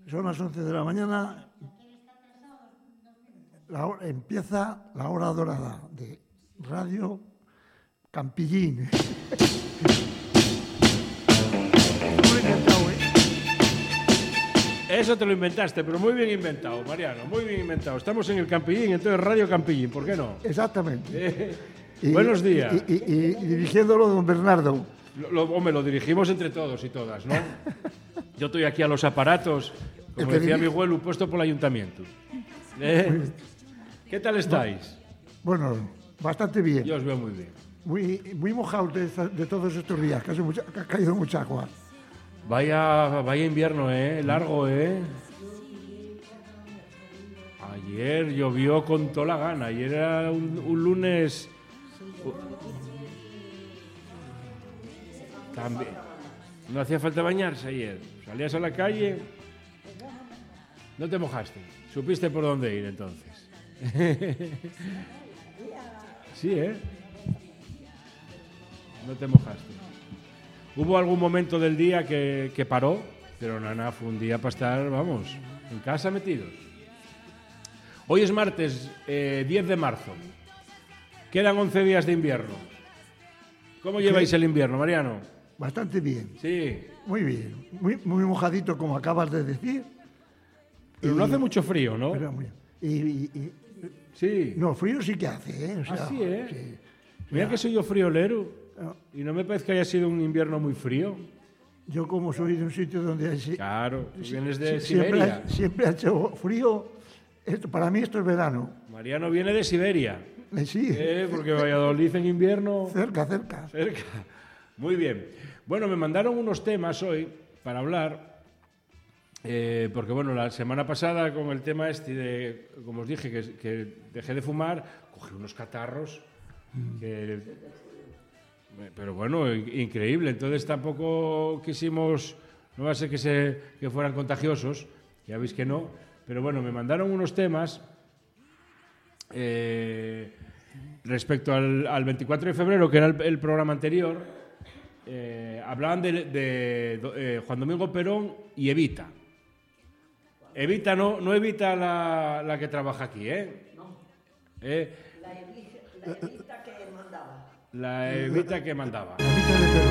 Son las 11 de la mañana. Empieza la hora dorada de Radio Campillín. Eso te lo inventaste, pero muy bien inventado, Mariano, muy bien inventado. Estamos en el Campillín, entonces Radio Campillín, ¿por qué no? Exactamente. Buenos días. Y dirigiéndolo don Bernardo. Hombre, lo dirigimos entre todos y todas, ¿no? Yo estoy aquí a los aparatos, como decía mi abuelo, puesto por el ayuntamiento. ¿Qué tal estáis? Bueno, bastante bien. Yo os veo muy bien. Muy mojados de todos estos días, que ha caído mucha agua. Vaya invierno, largo, Ayer llovió con toda la gana. Ayer era un lunes. También. No hacía falta bañarse ayer. Salías a la calle. No te mojaste. Supiste por dónde ir entonces. Sí, No te mojaste. Hubo algún momento del día que paró, pero nada, fue un día para estar, vamos, en casa metidos. Hoy es martes 10 de marzo. Quedan 11 días de invierno. ¿Cómo lleváis el invierno, Mariano? Bastante bien. Sí. Muy bien. Muy mojadito, como acabas de decir. Pero no hace mucho frío, ¿no? Sí. No, frío sí que hace, O sea, sí. Sí. Mira que soy yo friolero. Y no me parece que haya sido un invierno muy frío. Yo, como soy de un sitio donde... Claro, tú vienes de Siberia. Siempre ha hecho frío. Para mí esto es verano. Mariano viene de Siberia. Sí. Porque Valladolid en invierno... Cerca. Muy bien. Bueno, me mandaron unos temas hoy para hablar, porque bueno, la semana pasada con el tema como os dije, que dejé de fumar, cogí unos catarros pero bueno, increíble. Entonces tampoco quisimos, no va a ser que fueran contagiosos, ya veis que no, pero bueno, me mandaron unos temas respecto al 24 de febrero, que era el programa anterior. Hablaban de Juan Domingo Perón y Evita. Evita no Evita la que trabaja aquí, No. La Evita que mandaba. La Evita que mandaba. La Evita de Perón.